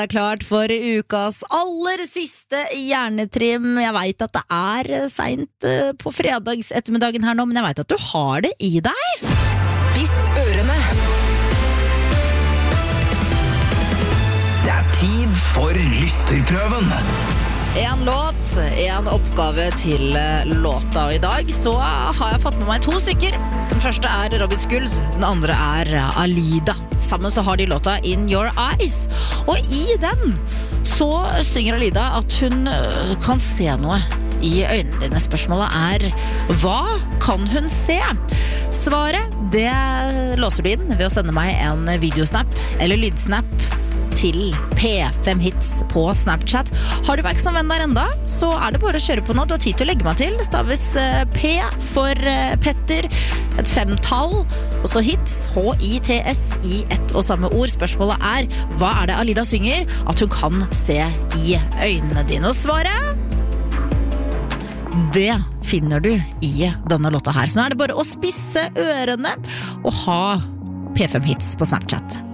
Det klart for ukas aller siste hjernetrim. Jeg vet at det sent på fredags ettermiddagen her nå, men jeg vet at du har det i deg. Spiss ørene. Det tid for lytterprøven. En låt, en oppgave til låta. Og i dag så har jeg fått med meg 2 stykker. Den første Robin Schulz, den andre Alida. Sammen så har de låta In Your Eyes. Og i den så synger Alida at hun kan se noe i øynene dine. Spørsmålet hva kan hun se? Svaret, det låser du inn ved å sende meg en videosnap eller lydsnap til P5 Hits på Snapchat. Har du meg ikke som venn der enda, så det bare å kjøre på nå. Du har tid til å legge meg til. Staves P for Petter, et 5-tall, og så hits, H-I-T-S, i ett og samme ord. Spørsmålet hva det Alida synger at hun kan se i øynene dine? Og svaret, det finner du i denne låta her. Så nå det bare å spisse ørene og ha P5 Hits på Snapchat.